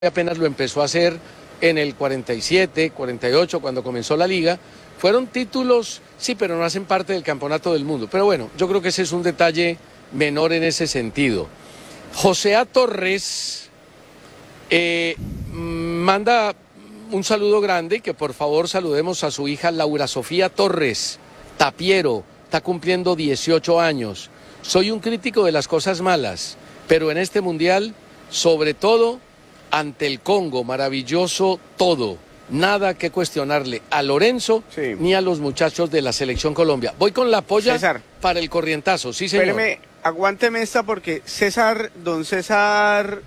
apenas lo empezó a hacer en el 47, 48, cuando comenzó la liga. Fueron títulos, sí, pero no hacen parte del campeonato del mundo. Pero bueno, yo creo que ese es un detalle menor en ese sentido. José A. Torres manda un saludo grande y que por favor saludemos a su hija Laura Sofía Torres Tapiero. Está cumpliendo 18 años. Soy un crítico de las cosas malas, pero en este mundial, sobre todo ante el Congo, maravilloso todo. Nada que cuestionarle a Lorenzo ni a los muchachos de la Selección Colombia. Voy con la polla para el corrientazo, sí señor. Espéreme, aguánteme esta porque don César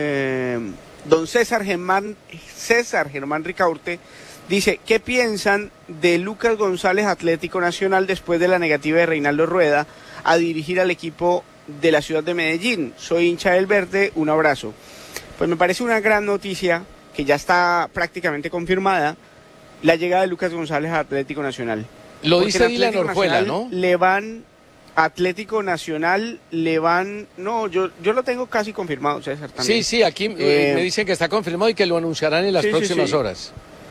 Germán Ricaurte dice, ¿qué piensan de Lucas González, Atlético Nacional, después de la negativa de Reinaldo Rueda a dirigir al equipo de la ciudad de Medellín? Soy hincha del Verde, un abrazo. Pues me parece una gran noticia, que ya está prácticamente confirmada, la llegada de Lucas González a Atlético Nacional. Lo dice Dylan Orjuela, ¿no? Atlético Nacional le van... No, yo lo tengo casi confirmado, César, también. Sí, aquí me dicen que está confirmado y que lo anunciarán en las próximas horas.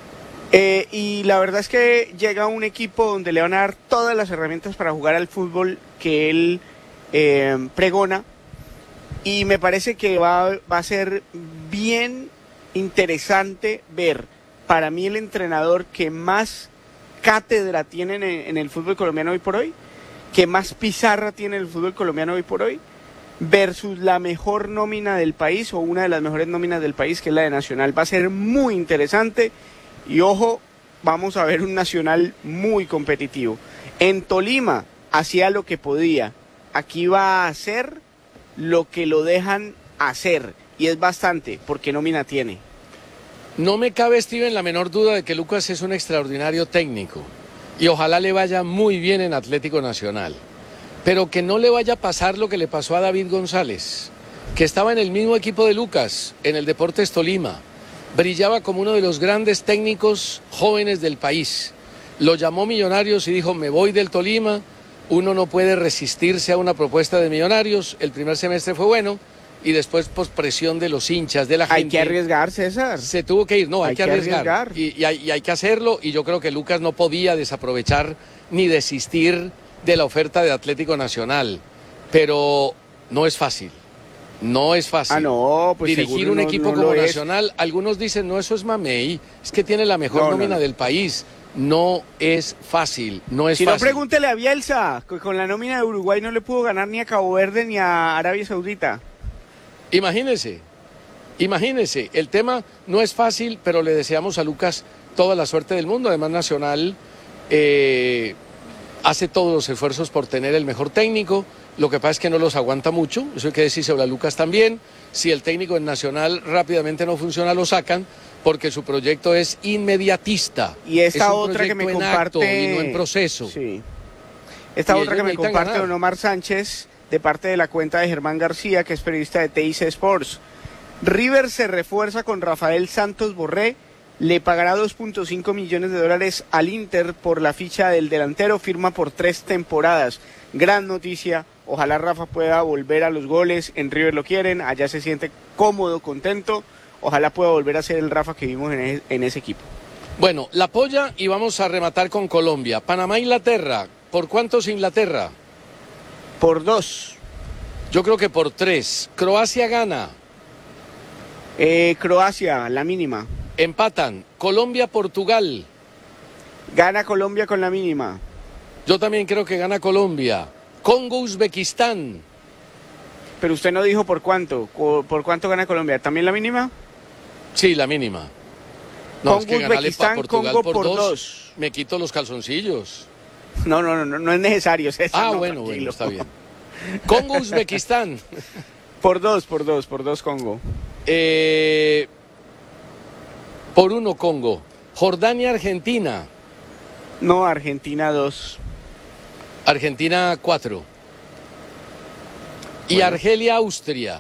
Y la verdad es que llega un equipo donde le van a dar todas las herramientas para jugar al fútbol que él pregona, y me parece que va a ser bien interesante ver, para mí, el entrenador que más cátedra tiene en el fútbol colombiano hoy por hoy, que más pizarra tiene el fútbol colombiano hoy por hoy, versus la mejor nómina del país, o una de las mejores nóminas del país, que es la de Nacional. Va a ser muy interesante y, ojo, vamos a ver un Nacional muy competitivo. En Tolima hacía lo que podía, aquí va a hacer lo que lo dejan hacer, y es bastante, porque nómina tiene. No me cabe, Steven, la menor duda de que Lucas es un extraordinario técnico y ojalá le vaya muy bien en Atlético Nacional, pero que no le vaya a pasar lo que le pasó a David González, que estaba en el mismo equipo de Lucas, en el Deportes Tolima, brillaba como uno de los grandes técnicos jóvenes del país, lo llamó Millonarios y dijo, me voy del Tolima. Uno no puede resistirse a una propuesta de Millonarios. El primer semestre fue bueno y después, pues, presión de los hinchas, de la gente. Hay que arriesgar, César. Se tuvo que ir, no, hay que arriesgar. Y hay que hacerlo, y yo creo que Lucas no podía desaprovechar ni desistir de la oferta de Atlético Nacional. Pero no es fácil. No es fácil. Pues dirigir un equipo como Nacional, algunos dicen, no, eso es mamey, es que tiene la mejor nómina del país. No es fácil, no es fácil. Si no, pregúntele a Bielsa, que con la nómina de Uruguay no le pudo ganar ni a Cabo Verde ni a Arabia Saudita. Imagínese, el tema no es fácil, pero le deseamos a Lucas toda la suerte del mundo. Además, Nacional hace todos los esfuerzos por tener el mejor técnico. Lo que pasa es que no los aguanta mucho, eso hay que decirse a Lucas también. Si el técnico en Nacional rápidamente no funciona, lo sacan, porque su proyecto es inmediatista. Y esta otra que me comparte... y no en proceso. Sí. Esta otra que me comparte don Omar Sánchez, de parte de la cuenta de Germán García, que es periodista de TIC Sports. River se refuerza con Rafael Santos Borré, le pagará $2.5 millones al Inter por la ficha del delantero, firma por 3 temporadas. Gran noticia, ojalá Rafa pueda volver a los goles, en River lo quieren, allá se siente cómodo, contento, ojalá pueda volver a ser el Rafa que vimos en ese equipo. Bueno, la polla, y vamos a rematar con Colombia. Panamá-Inglaterra, ¿por cuántos Inglaterra? Por 2. Yo creo que por 3. Croacia gana. Croacia, la mínima. Empatan. Colombia-Portugal. Gana Colombia con la mínima. Yo también creo que gana Colombia. Congo-Uzbekistán. Pero usted no dijo por cuánto. ¿Por cuánto gana Colombia? ¿También la mínima? Sí, la mínima. No, es que ganarle a Portugal Congo por 2. Me quito los calzoncillos. No es necesario, César. Bueno, está bien. Congo-Uzbekistán. Por dos Congo. Por 1 Congo. Jordania-Argentina. No, Argentina 2. Argentina 4. Y Argelia-Austria.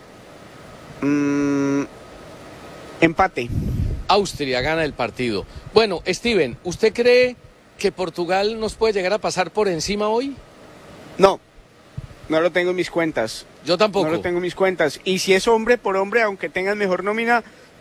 Empate. Austria gana el partido. Bueno, Steven, ¿usted cree que Portugal nos puede llegar a pasar por encima hoy? No lo tengo en mis cuentas. Yo tampoco. No lo tengo en mis cuentas. Y si es hombre por hombre, aunque tengan mejor nómina,